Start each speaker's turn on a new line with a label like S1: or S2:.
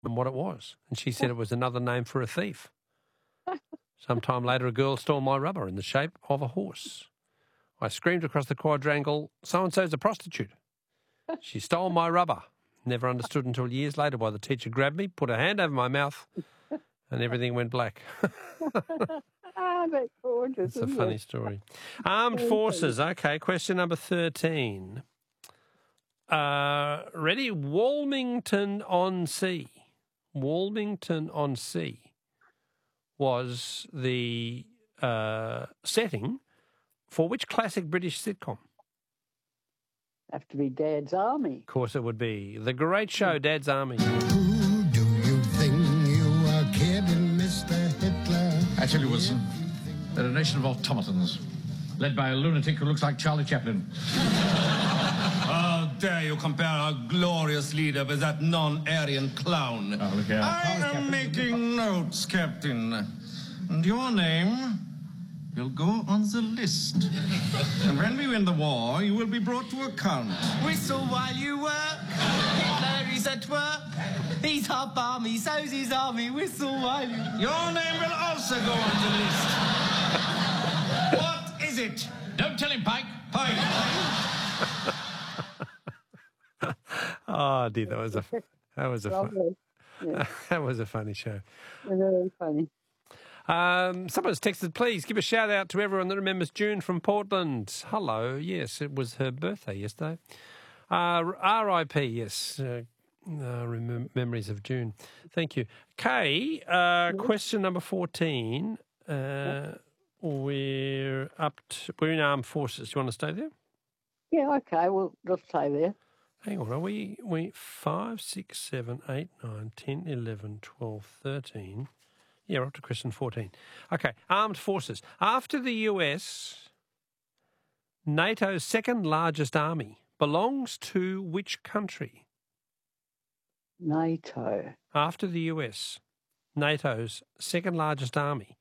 S1: and what it was. And she said it was another name for a thief. Sometime later, a girl stole my rubber in the shape of a horse. I screamed across the quadrangle, so-and-so's a prostitute. She stole my rubber. Never understood until years later why the teacher grabbed me, put her hand over my mouth, and everything went black.
S2: That's gorgeous.
S1: It's a funny story. Armed Forces. Okay, question number 13. Ready? Walmington-on-Sea. Walmington-on-Sea was the setting for which classic British sitcom?
S2: Have to be Dad's Army.
S1: Of course it would be. The great show, Dad's Army.
S3: Who do you think you are kidding, Mr. Hitler?
S4: I tell you, Wilson, they're a nation of automatons, led by a lunatic who looks like Charlie Chaplin.
S5: How dare you compare our glorious leader with that non-Aryan clown?
S4: Oh, look here.
S5: I am making notes, Captain. And your name will go on the list. And when we win the war, you will be brought to account.
S6: Whistle while you work. Hitler is at work. He's half army, so's his army. Whistle while you...
S5: Your name will also go on the list. What is it?
S4: Don't tell him, Pike.
S5: Pike.
S1: Oh, dear, that was a
S2: Lovely. Yeah,
S1: that was a funny show.
S2: very funny.
S1: Someone's texted, please give a shout out to everyone that remembers June from Portland. Hello. Yes, it was her birthday yesterday. R.I.P. Yes. Memories of June. Thank you. Kay, question number 14. We're in Armed Forces. Do you want to stay there?
S2: Yeah, okay, we'll just stay there.
S1: Hang on, are we 5, 6, 7, 8, 9, 10, 11, 12, 13... Yeah, we're up to question 14. Okay, Armed Forces. After the US, NATO's second largest army belongs to which country?
S2: NATO.
S1: After the US, NATO's second largest army